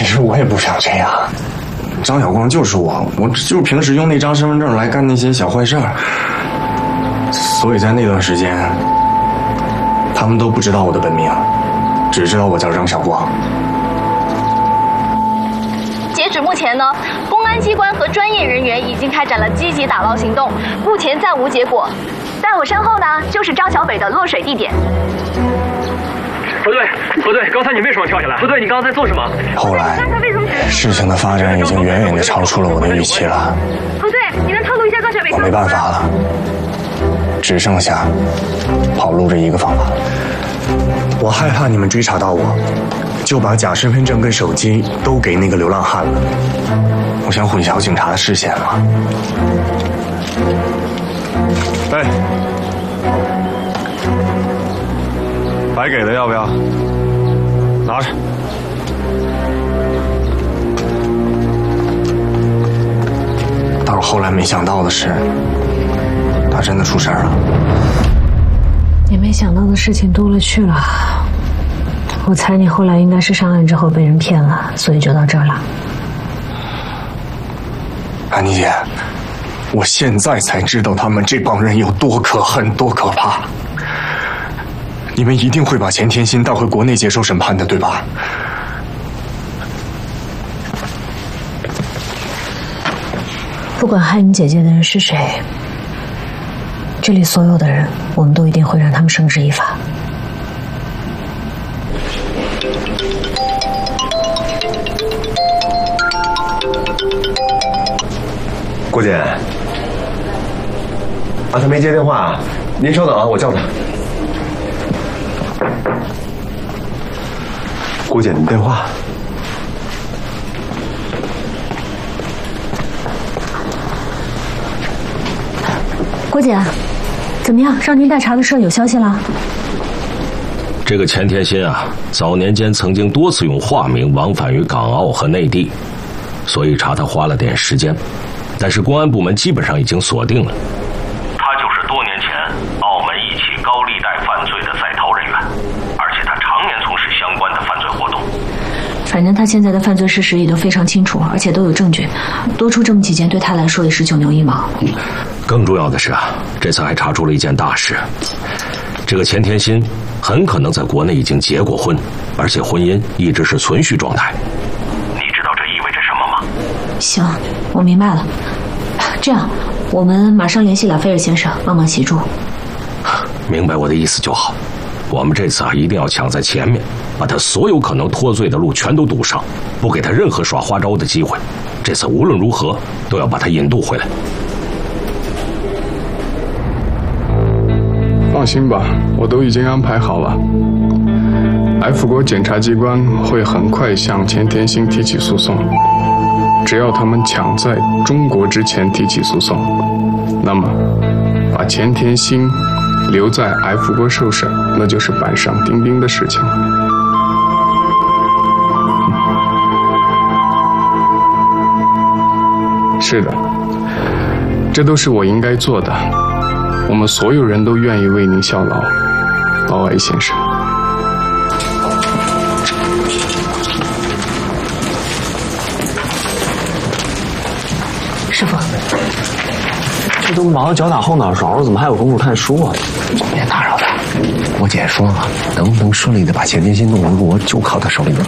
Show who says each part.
Speaker 1: 实我也不想这样。张晓光就是我就是平时用那张身份证来干那些小坏事儿，所以在那段时间，他们都不知道我的本名，只知道我叫张晓光。
Speaker 2: 截止目前呢，公安机关和专业人员已经开展了积极打捞行动，目前暂无结果。在我身后呢，就是张小北的落水地点。
Speaker 3: 不对，刚才你为什么跳下来？不对，你刚才在做什么？
Speaker 1: 后来，事情的发展已经远远地超出了我的预期了。
Speaker 2: 不对，你能透露一下张小北？
Speaker 1: 我没办法了，只剩下跑路这一个方法了。我害怕你们追查到我，就把假身份证跟手机都给那个流浪汉了。我想混淆警察的视线嘛。哎，白给的要不要？拿着。但是后来没想到的是，他真的出事了。
Speaker 4: 你没想到的事情多了去了。我猜你后来应该是上岸之后被人骗了，所以就到这儿了。
Speaker 1: 安妮姐，我现在才知道他们这帮人有多可恨、多可怕。你们一定会把钱天心带回国内接受审判的，对吧？
Speaker 4: 不管害你姐姐的人是谁，这里所有的人，我们都一定会让他们绳之以法。
Speaker 5: 郭姐，他没接电话，您稍等啊，我叫他。郭姐，你电话。
Speaker 4: 郭姐，怎么样？让您代查的事有消息了？
Speaker 6: 这个钱天心啊，早年间曾经多次用化名往返于港澳和内地，所以查他花了点时间。但是公安部门基本上已经锁定了，他就是多年前澳门一起高利贷犯罪的在逃人员，而且他常年从事相关的犯罪活动。
Speaker 4: 反正他现在的犯罪事实也都非常清楚，而且都有证据，多出这么几件对他来说也是九牛一毛。
Speaker 6: 更重要的是啊，这次还查出了一件大事，这个钱天心很可能在国内已经结过婚，而且婚姻一直是存续状态。你知道这意味着什么吗？
Speaker 4: 行，我明白了。这样，我们马上联系拉斐尔先生帮忙协助。
Speaker 6: 明白我的意思就好。我们这次啊，一定要抢在前面，把他所有可能脱罪的路全都堵上，不给他任何耍花招的机会。这次无论如何都要把他引渡回来。
Speaker 7: 放心吧，我都已经安排好了。F 国检察机关会很快向钱天心提起诉讼，只要他们抢在中国之前提起诉讼，那么把钱天心留在 F 国受审，那就是板上钉钉的事情。是的，这都是我应该做的。我们所有人都愿意为您效劳，劳埃先生。
Speaker 4: 师傅，
Speaker 8: 这都忙得脚打后脑勺了，怎么还有功夫看书啊？
Speaker 5: 别打扰他。我姐说了，能不能顺利的把钱天心弄回国，就靠他手里的